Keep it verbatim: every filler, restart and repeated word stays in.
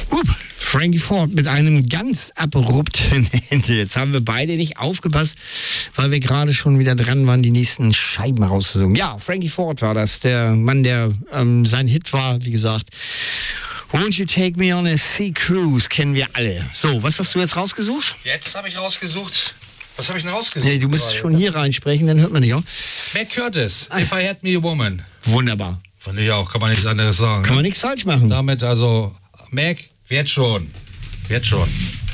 Up, Frankie Ford mit einem ganz abrupten Ende. Jetzt haben wir beide nicht aufgepasst, weil wir gerade schon wieder dran waren, die nächsten Scheiben rauszusuchen. Ja, Frankie Ford war das, der Mann, der ähm, sein Hit war, wie gesagt. Won't You Take Me on a Sea Cruise, kennen wir alle. So, was hast du jetzt rausgesucht? Jetzt habe ich rausgesucht. Was habe ich denn rausgesucht? Nee, du musst schon hier reinsprechen, dann hört man dich auch. Mac Curtis, If I Had Me a Woman. Wunderbar. Fand ich auch, kann man nichts anderes sagen. Kann man nichts falsch machen. Damit also, Mac, wird schon. Wird schon.